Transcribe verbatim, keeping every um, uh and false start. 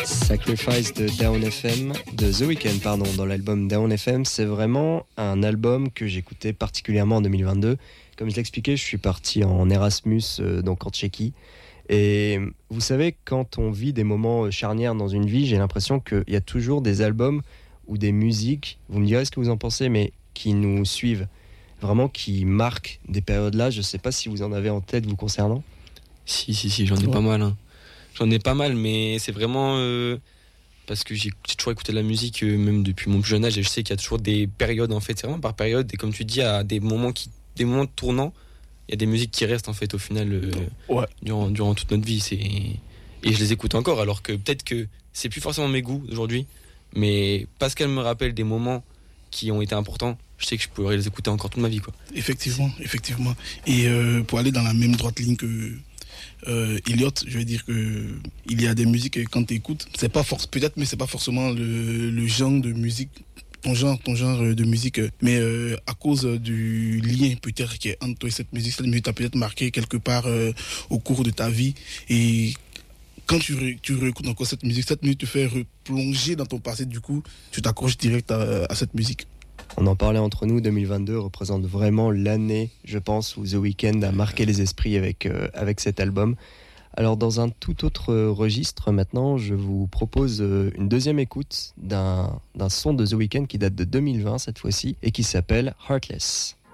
Sacrifice de Down F M, de The Weeknd, pardon, dans l'album Down F M, c'est vraiment un album que j'écoutais particulièrement en deux mille vingt-deux. Comme je l'expliquais, je suis parti en Erasmus, euh, donc en Tchéquie. Et vous savez, quand on vit des moments charnières dans une vie, j'ai l'impression qu'il y a toujours des albums ou des musiques, vous me direz ce que vous en pensez, mais qui nous suivent, vraiment qui marquent des périodes-là. Je ne sais pas si vous en avez en tête vous concernant. Si, si, si, j'en ai ouais. pas mal. Hein. J'en ai pas mal, mais c'est vraiment euh, parce que j'ai, j'ai toujours écouté de la musique, euh, même depuis mon plus jeune âge, et je sais qu'il y a toujours des périodes, en fait, c'est vraiment par période, et comme tu dis, à des moments, qui, des moments tournants, il y a des musiques qui restent, en fait, au final, euh, ouais. durant, durant toute notre vie, c'est... et je les écoute encore, alors que peut-être que c'est plus forcément mes goûts d'aujourd'hui, mais parce qu'elles me rappellent des moments qui ont été importants, je sais que je pourrais les écouter encore toute ma vie, quoi. Effectivement, effectivement. Et euh, pour aller dans la même droite ligne que... Euh, Elliot, je veux dire que il y a des musiques quand tu écoutes, c'est pas force peut-être, mais c'est pas forcément le, le genre de musique, ton genre, ton genre de musique, mais euh, à cause du lien peut-être qui est entre toi et cette musique, cette musique t'a peut-être marqué quelque part euh, au cours de ta vie, et quand tu, ré, tu réécoutes encore cette musique, cette musique te fait replonger dans ton passé, du coup, tu t'accroches direct à, à cette musique. On en parlait entre nous, deux mille vingt-deux représente vraiment l'année, je pense, où The Weeknd a marqué les esprits avec, euh, avec cet album. Alors dans un tout autre registre, maintenant, je vous propose euh, une deuxième écoute d'un, d'un son de The Weeknd qui date de deux mille vingt cette fois-ci et qui s'appelle Heartless.